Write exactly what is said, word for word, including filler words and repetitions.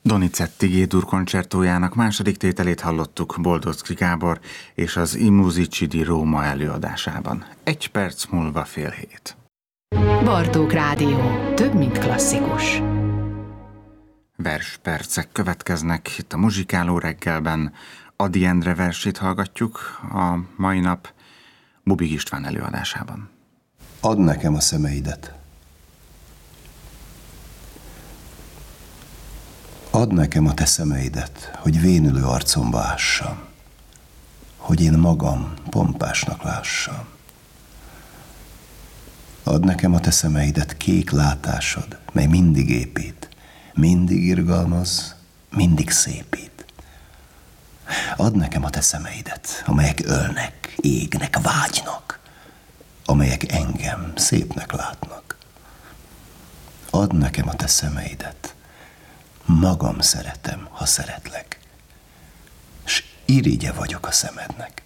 Donizetti G-dur koncertójának második tételét hallottuk Boldoczky Gábor és az I Musici di Roma előadásában. Egy perc múlva fél hét. Bartók Rádió. Több, mint klasszikus. Verspercek következnek itt a Muzsikáló reggelben. Ady Endre versét hallgatjuk a mai nap Bubik István előadásában. Add nekem a szemeidet. Add nekem a te szemeidet, hogy vénülő arcomba ássam, hogy én magam pompásnak lássam. Add nekem a te szemeidet, kék látásod, mely mindig épít, mindig irgalmaz, mindig szépít. Add nekem a te szemeidet, amelyek ölnek, égnek, vágynak, amelyek engem szépnek látnak. Add nekem a te szemeidet, magam szeretem, ha szeretlek, s irigye vagyok a szemednek.